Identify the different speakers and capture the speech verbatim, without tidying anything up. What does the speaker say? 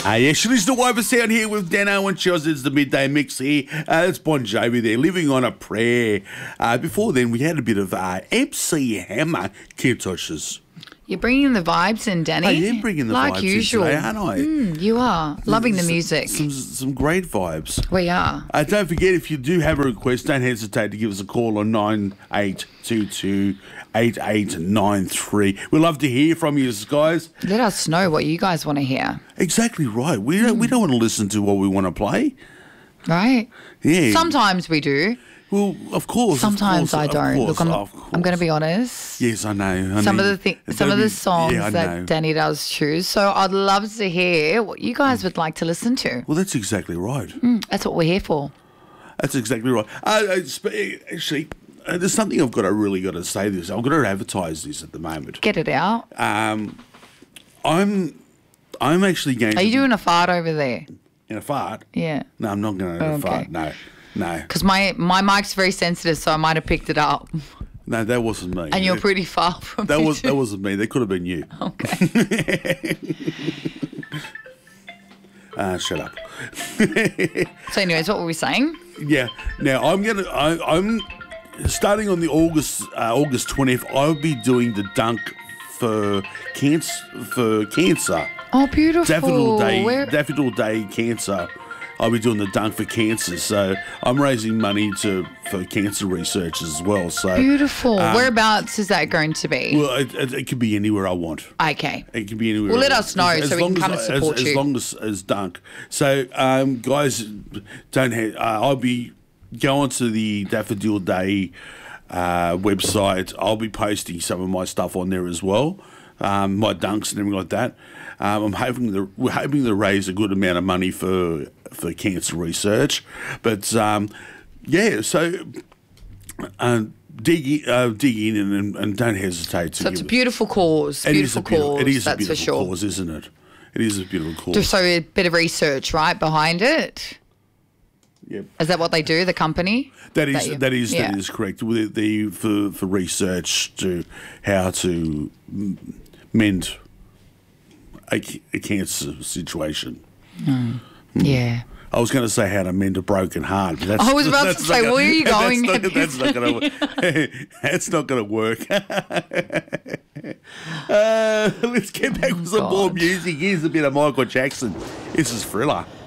Speaker 1: Uh, yeah, she listens to Wiper Sound here with Dano and Chels. It's the midday mix here. Uh, it's Bon Jovi there, Living on a Prayer. Uh, before then, we had a bit of uh, M C Hammer, Kintoshes.
Speaker 2: You're bringing the vibes in, Danny.
Speaker 1: I am bringing the
Speaker 2: like
Speaker 1: vibes
Speaker 2: usual.
Speaker 1: in today, aren't I?
Speaker 2: Mm, you are. Loving the music.
Speaker 1: Some, some great vibes.
Speaker 2: We are.
Speaker 1: Uh, don't forget, if you do have a request, don't hesitate to give us a call on nine eight two two, eight eight nine three. We'd love to hear from you guys.
Speaker 2: Let us know what you guys want to hear.
Speaker 1: Exactly right. We don't, we don't want to listen to what we want to play.
Speaker 2: Right?
Speaker 1: Yeah.
Speaker 2: Sometimes we do.
Speaker 1: Well, of course.
Speaker 2: Sometimes
Speaker 1: of course,
Speaker 2: I don't.
Speaker 1: Of course,
Speaker 2: Look, I'm,
Speaker 1: of course.
Speaker 2: I'm going to be honest.
Speaker 1: Yes, I know. I
Speaker 2: some
Speaker 1: know.
Speaker 2: of the thi-
Speaker 1: It's
Speaker 2: some
Speaker 1: gonna
Speaker 2: of the
Speaker 1: be-
Speaker 2: songs
Speaker 1: yeah, I
Speaker 2: that
Speaker 1: know.
Speaker 2: Danny does choose. So I'd love to hear what you guys would like to listen to.
Speaker 1: Well, that's exactly right.
Speaker 2: Mm, that's what we're here for.
Speaker 1: That's exactly right. Uh, uh, sp- actually, uh, there's something I've got to really got to say this. I've got to advertise this at the moment.
Speaker 2: Get it out.
Speaker 1: Um, I'm, I'm actually going.
Speaker 2: Are
Speaker 1: to
Speaker 2: you
Speaker 1: be-
Speaker 2: doing a fart over there?
Speaker 1: in a fart?
Speaker 2: Yeah.
Speaker 1: No, I'm not going to do
Speaker 2: Oh,
Speaker 1: a fart.
Speaker 2: okay.
Speaker 1: No, no,
Speaker 2: Because my, my mic's very sensitive, so I might have picked it up.
Speaker 1: no. That wasn't me.
Speaker 2: And you're
Speaker 1: That-
Speaker 2: pretty far from
Speaker 1: That
Speaker 2: me
Speaker 1: was
Speaker 2: too.
Speaker 1: that wasn't me. That could have been you.
Speaker 2: Okay.
Speaker 1: Uh, shut up.
Speaker 2: So anyways, what were we saying?
Speaker 1: Yeah. Now I'm gonna. I, I'm starting on the August uh, August twentieth. I'll be doing the dunk for cancer for cancer.
Speaker 2: Oh, beautiful.
Speaker 1: Daffodil Day.
Speaker 2: Where-
Speaker 1: Daffodil Day Cancer. I'll be doing the dunk for cancer. So I'm raising money to for cancer research as well. So
Speaker 2: Beautiful.
Speaker 1: Um,
Speaker 2: Whereabouts is that going to be?
Speaker 1: well, it, it, it could be anywhere I want.
Speaker 2: Okay.
Speaker 1: It can be anywhere.
Speaker 2: Well, let
Speaker 1: I
Speaker 2: us
Speaker 1: want.
Speaker 2: know so we
Speaker 1: long
Speaker 2: can come
Speaker 1: as,
Speaker 2: and support
Speaker 1: as,
Speaker 2: you.
Speaker 1: As long as, as dunk. So, um, guys, don't. Have, uh, I'll be going to the Daffodil Day uh, website. I'll be posting some of my stuff on there as well, um, my dunks and everything like that. Um, I'm hoping to, we're hoping to raise a good amount of money for for cancer research, but um, yeah. So. Uh, dig, uh, dig in and, and don't hesitate to
Speaker 2: So it's a
Speaker 1: give-
Speaker 2: beautiful cause.
Speaker 1: it is
Speaker 2: Beautiful
Speaker 1: a beautiful,
Speaker 2: cause.
Speaker 1: it is
Speaker 2: that's
Speaker 1: a beautiful
Speaker 2: for sure.
Speaker 1: cause, isn't it? It is a beautiful cause.
Speaker 2: Just so a bit of research, right, behind it.
Speaker 1: Yep.
Speaker 2: Is that what they do, the company?
Speaker 1: That is
Speaker 2: you-
Speaker 1: that is
Speaker 2: yeah.
Speaker 1: that is correct. With the for for research to how to m- mend a, c- a cancer situation.
Speaker 2: Yeah.
Speaker 1: I was going to say how to mend a broken heart. But that's,
Speaker 2: I was about to
Speaker 1: that's
Speaker 2: say,
Speaker 1: not
Speaker 2: where are you
Speaker 1: gonna-
Speaker 2: going
Speaker 1: That's not,
Speaker 2: at
Speaker 1: that's not going to. That's not going to work. uh, let's get back with some more
Speaker 2: God.
Speaker 1: music. Here's a bit of Michael Jackson. This is Thriller.